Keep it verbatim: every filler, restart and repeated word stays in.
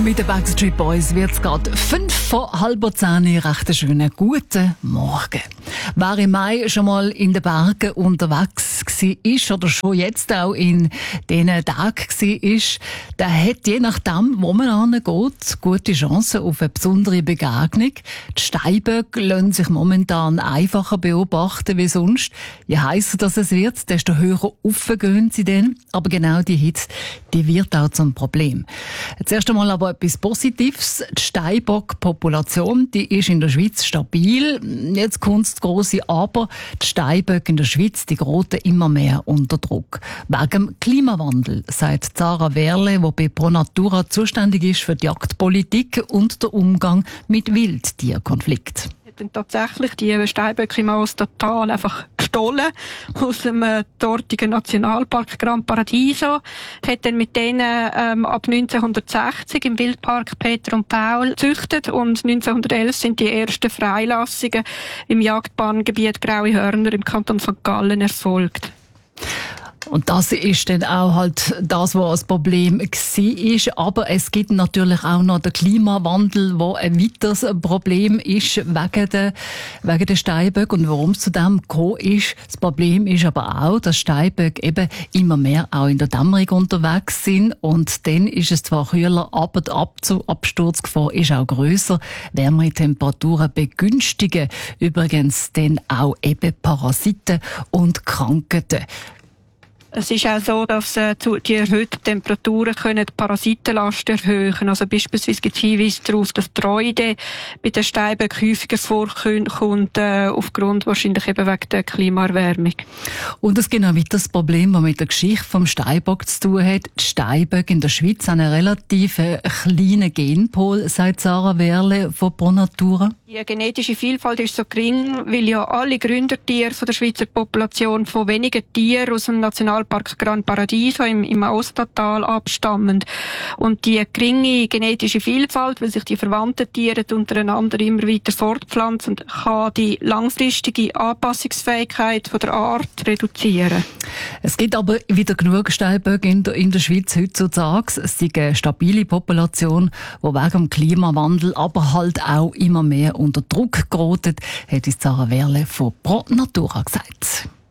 Mit den Backstreet Boys wird es gerade fünf vor halb zehn. Recht einen schönen guten Morgen. Wer im Mai schon mal in den Bergen unterwegs war oder schon jetzt auch in diesen Tagen war, der hat je nachdem, wo man hingeht, gute Chancen auf eine besondere Begegnung. Die Steinböcke lassen sich momentan einfacher beobachten wie sonst. Je heißer das es wird, desto höher aufgehen sie dann. Aber genau die Hitze, die wird auch zum Problem. Zuerst einmal aber etwas Positives. Die Steinbock-Population, die ist in der Schweiz stabil. Jetzt kommt das grosse Aber. Die Steinböcke in der Schweiz, die geraten immer mehr unter Druck. Wegen dem Klimawandel, sagt Sarah Werle, die bei Pro Natura zuständig ist für die Jagdpolitik und den Umgang mit Wildtierkonflikten. Dann tatsächlich die Steinböcke im Aostatal einfach gestohlen aus dem äh, dortigen Nationalpark Gran Paradiso. Hat dann mit denen ähm, ab neunzehnhundertsechzig im Wildpark Peter und Paul gezüchtet und neunzehnhundertelf sind die ersten Freilassungen im Jagdbahngebiet Graue Hörner im Kanton Sankt Gallen erfolgt. Und das ist dann auch halt das, was das Problem war. Aber es gibt natürlich auch noch den Klimawandel, der ein weiteres Problem ist wegen der, wegen der Steinböcke. Und warum es zu dem gekommen ist, das Problem ist aber auch, dass Steinböcke eben immer mehr auch in der Dämmerung unterwegs sind. Und dann ist es zwar kühler, aber die Absturzgefahr ist auch grösser. Wärmere Temperaturen begünstigen übrigens dann auch eben Parasiten und Krankheiten. Es ist auch so, dass äh, die erhöhten Temperaturen können die Parasitenlast erhöhen. Also beispielsweise gibt es Hinweise darauf, dass die Reude bei den Steinböcken häufiger vorkommt, äh, aufgrund wahrscheinlich eben wegen der Klimaerwärmung. Und es gibt auch weiter das Problem, das mit der Geschichte vom Steinbock zu tun hat. Die Steinböcke in der Schweiz haben einen relativ kleinen Genpool, sagt Sarah Werle von Pro Natura. Die genetische Vielfalt ist so gering, weil ja alle Gründertiere von der Schweizer Population von wenigen Tieren aus dem Nationalpark Gran Paradiso im, im Aostatal abstammen. Und die geringe genetische Vielfalt, weil sich die verwandten Tiere untereinander immer weiter fortpflanzen, kann die langfristige Anpassungsfähigkeit von der Art reduzieren. Es gibt aber wieder genug Steinböcke in der, in der Schweiz heutzutage. Es ist eine stabile Population, die wegen dem Klimawandel, aber halt auch immer mehr unter Druck geraten, hat uns Sarah Werle von Pro Natura gesagt.